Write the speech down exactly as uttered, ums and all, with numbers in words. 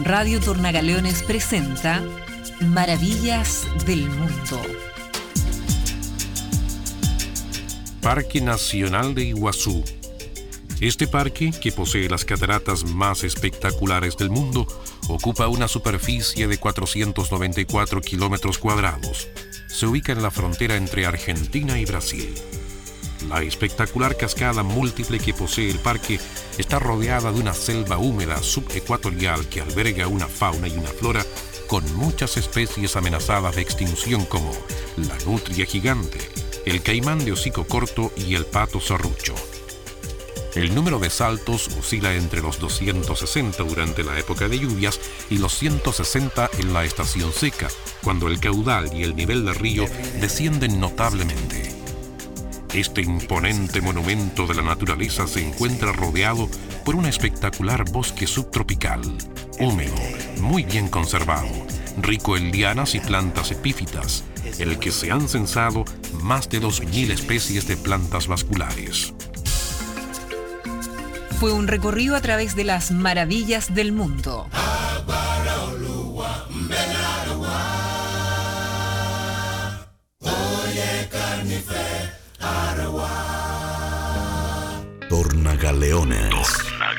Radio Tornagaleones presenta Maravillas del Mundo. Parque Nacional de Iguazú. Este parque, que posee las cataratas más espectaculares del mundo, ocupa una superficie de cuatrocientos noventa y cuatro kilómetros cuadrados. Se ubica en la frontera entre Argentina y Brasil. La espectacular cascada múltiple que posee el parque está rodeada de una selva húmeda subecuatorial que alberga una fauna y una flora con muchas especies amenazadas de extinción como la nutria gigante, el caimán de hocico corto y el pato serrucho. El número de saltos oscila entre los doscientos sesenta durante la época de lluvias y los ciento sesenta en la estación seca, cuando el caudal y el nivel del río descienden notablemente. Este imponente monumento de la naturaleza se encuentra rodeado por un espectacular bosque subtropical, húmedo, muy bien conservado, rico en lianas y plantas epífitas, en el que se han censado más de dos mil especies de plantas vasculares. Fue un recorrido a través de las maravillas del mundo. Tornagaleones.